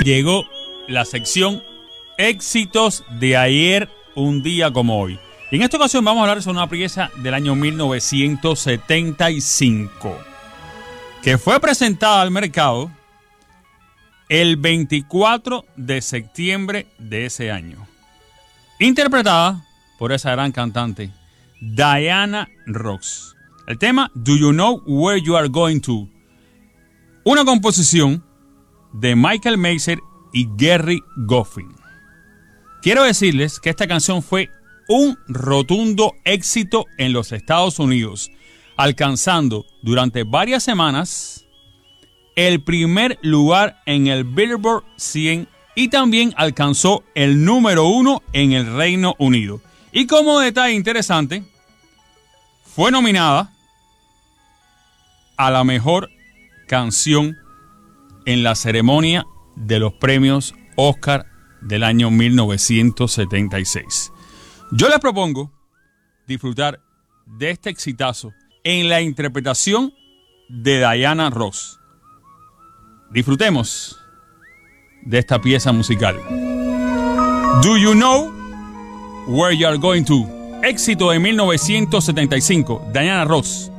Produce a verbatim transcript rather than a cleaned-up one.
llegó la sección Éxitos de ayer, un día como hoy. Y en esta ocasión vamos a hablar sobre una pieza del año mil novecientos setenta y cinco que fue presentada al mercado el veinticuatro de septiembre de ese año. Interpretada por esa gran cantante, Diana Ross. El tema Do You Know Where You Are Going To? Una composición de Michael Maser y Gerry Goffin. Quiero decirles que esta canción fue un rotundo éxito en los Estados Unidos, alcanzando durante varias semanas el primer lugar en el Billboard cien y también alcanzó el número uno en el Reino Unido. Y como detalle interesante, fue nominada a la mejor canción en la ceremonia de los premios Oscar del año mil novecientos setenta y seis. Yo les propongo disfrutar de este exitazo en la interpretación de Diana Ross. Disfrutemos de esta pieza musical. Do You Know Where You Are Going To? Éxito de mil novecientos setenta y cinco, Diana Ross.